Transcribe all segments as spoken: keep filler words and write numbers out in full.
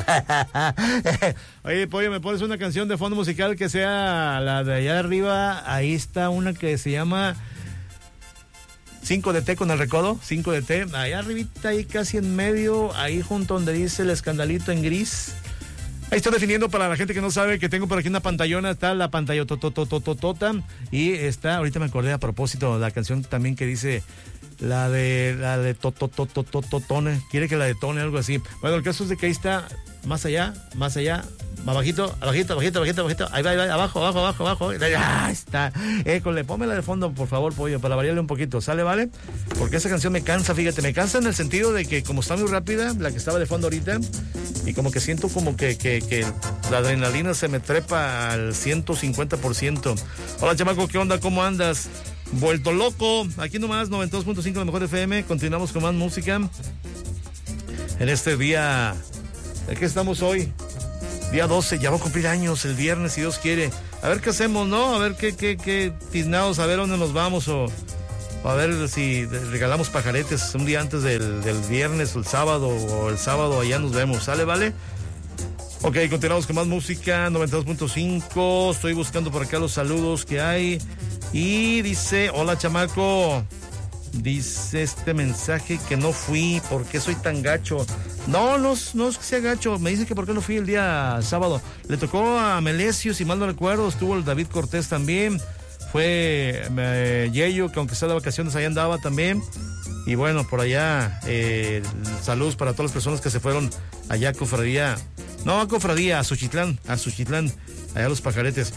Oye, Pollo, ¿me pones una canción de fondo musical que sea la de allá arriba? Ahí está una que se llama cinco de T con el recodo, cinco de T, allá arribita, ahí casi en medio, ahí junto donde dice el escandalito en gris. Ahí estoy definiendo para la gente que no sabe que tengo por aquí una pantallona, está la pantalla tototototota y está, ahorita me acordé a propósito, la canción también que dice la de la de tototototone, quiere que la detone, algo así. Bueno, el caso es de que ahí está, más allá, más allá, abajito, abajito, abajito, abajito, abajito, ahí va, ahí va, abajo, abajo, abajo, abajo, ahí está, école, pónmela de fondo, por favor, Pollo, para variarle un poquito, ¿sale, vale? Porque esa canción me cansa, fíjate, me cansa en el sentido de que como está muy rápida, la que estaba de fondo ahorita, y como que siento como que, que, que la adrenalina se me trepa al ciento cincuenta por ciento. Hola, chamaco, ¿qué onda? ¿Cómo andas? Vuelto loco, aquí nomás, noventa y dos punto cinco, la mejor F M, continuamos con más música. En este día, ¿de qué estamos hoy? Día doce, ya va a cumplir años el viernes, si Dios quiere. A ver qué hacemos, ¿no? A ver qué, qué, qué tiznados, a ver dónde nos vamos o, o a ver si regalamos pajaretes un día antes del, del viernes o el sábado o el sábado, allá nos vemos, ¿sale, vale? Ok, continuamos con más música, noventa y dos punto cinco, estoy buscando por acá los saludos que hay y dice, hola chamaco, dice este mensaje que no fui, ¿por qué soy tan gacho? No, no, no es que sea gacho, me dice que por qué no fui el día sábado, le tocó a Melesio, si mal no recuerdo, estuvo el David Cortés también, fue eh, Yeyo, que aunque está de vacaciones allá andaba también, y bueno, por allá, eh, saludos para todas las personas que se fueron allá a Cofradía, no a Cofradía, a Suchitlán, a Suchitlán, allá a los pajaretes.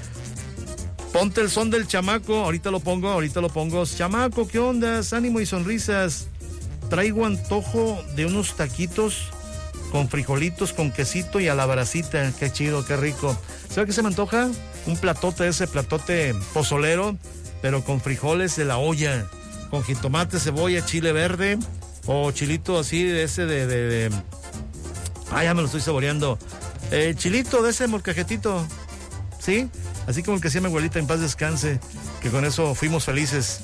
Ponte el son del chamaco, ahorita lo pongo, ahorita lo pongo. Chamaco, ¿qué ondas? Ánimo y sonrisas. Traigo antojo de unos taquitos con frijolitos, con quesito y a la brasita. Qué chido, qué rico. ¿Sabe qué se me antoja? Un platote, ese platote pozolero, pero con frijoles de la olla, con jitomate, cebolla, chile verde, o chilito así de ese de... de, de... Ah, ya me lo estoy saboreando. Eh, chilito de ese molcajetito, ¿sí? Así como el que hacía mi abuelita, en paz descanse, que con eso fuimos felices,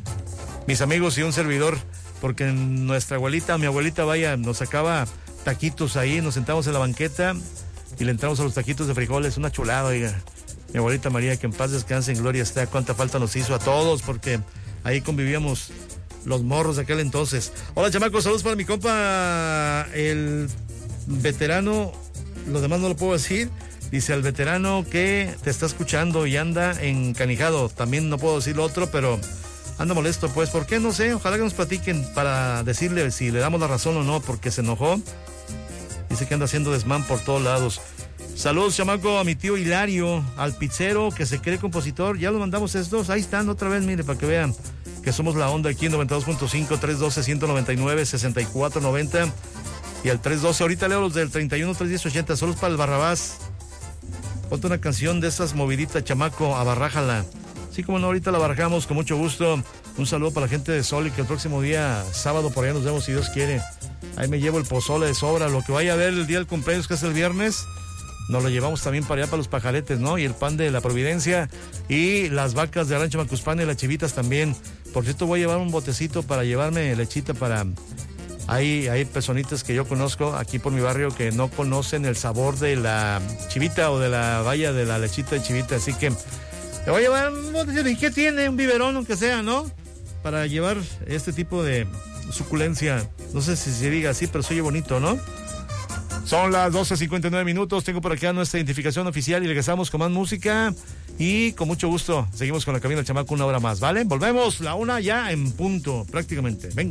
mis amigos y un servidor, porque nuestra abuelita, mi abuelita, vaya, nos sacaba taquitos ahí, nos sentamos en la banqueta y le entramos a los taquitos de frijoles, una chulada, oiga. Mi abuelita María, que en paz descanse, en gloria está, cuánta falta nos hizo a todos, porque ahí convivíamos los morros de aquel entonces. Hola, chamacos, saludos para mi compa, el veterano, lo demás no lo puedo decir. Dice al veterano que te está escuchando y anda encanijado. También no puedo decir lo otro, pero anda molesto. Pues, ¿por qué? No sé. Ojalá que nos platiquen para decirle si le damos la razón o no, porque se enojó. Dice que anda haciendo desmán por todos lados. Saludos, chamaco, a mi tío Hilario, al pizzero que se cree compositor. Ya lo mandamos estos. Ahí están otra vez, mire, para que vean que somos la onda aquí en noventa y dos punto cinco, trescientos doce, ciento noventa y nueve, sesenta y cuatro noventa. Y al trescientos doce, ahorita leo los del treinta y uno, trescientos diez, ochenta. Solo es para el Barrabás. Ponte una canción de esas moviditas, chamaco, abarrájala. Sí, como no, ahorita la barajamos con mucho gusto. Un saludo para la gente de Sol y que el próximo día, sábado, por allá nos vemos si Dios quiere. Ahí me llevo el pozole de sobra. Lo que vaya a ver el día del cumpleaños, que es el viernes, nos lo llevamos también para allá, para los pajaretes, ¿no? Y el pan de la Providencia y las vacas de Rancho Macuspana y las chivitas también. Por cierto, voy a llevar un botecito para llevarme lechita para... Hay, hay personitas que yo conozco aquí por mi barrio que no conocen el sabor de la chivita o de la valla de la lechita de chivita, así que te voy a llevar un botecito. ¿Y qué tiene? Un biberón, aunque sea, ¿no? Para llevar este tipo de suculencia. No sé si se diga así, pero se oye bonito, ¿no? Son las doce cincuenta y nueve minutos. Tengo por acá nuestra identificación oficial y regresamos con más música. Y con mucho gusto seguimos con la cabina del chamaco una hora más, ¿vale? Volvemos, la una ya en punto, prácticamente. Venga.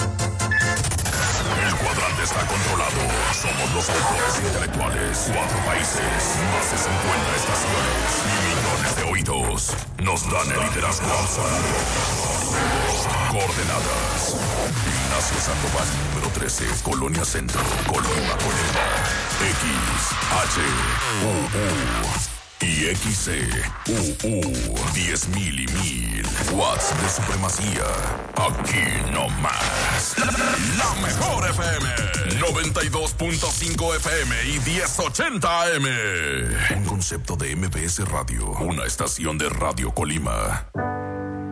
El cuadrante está controlado. Somos los autores intelectuales. Cuatro países, más de cincuenta estaciones y millones de oídos. Nos dan el liderazgo absoluto. Coordenadas: Ignacio Sandoval, número trece, Colonia Centro, Colima, Colima. X, H, U, U. Y X C, U, U, diez mil y mil watts de supremacía. Aquí no más. La mejor F M, noventa y dos punto cinco F M y diez ochenta A M. Un concepto de M B S Radio, una estación de Radio Colima.